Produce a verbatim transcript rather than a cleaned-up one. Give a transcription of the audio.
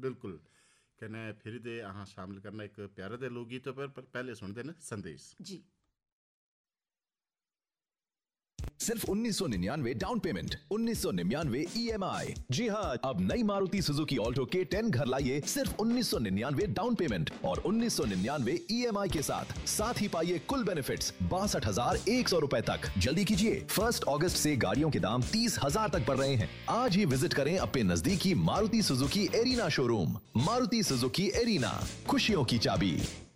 बिल्कुल कने फिर दे अहाँ शामिल करना एक प्यारे दे लोकगीतों पर, पर पहले सुनते हैं संदेश। जी। सिर्फ उन्नीस सौ निन्यानवे डाउन पेमेंट, उन्नीस सौ निन्यानवे ई एम आई। जी हाँ, अब नई मारुति सुजुकी ऑल्टो के टेन घर लाइए सिर्फ उन्नीस सौ निन्यानवे डाउन पेमेंट और उन्नीस सौ निन्यानवे ई एम आई के साथ। साथ ही पाइए कुल बेनिफिट्स बासठ हजार एक सौ रुपए तक। जल्दी कीजिए, फर्स्ट अगस्त से गाड़ियों के दाम तीस हजार तक बढ़ रहे हैं। आज ही विजिट करें अपने नजदीकी Maruti Suzuki arena showroom. Maruti Suzuki arena, खुशियों की चाबी।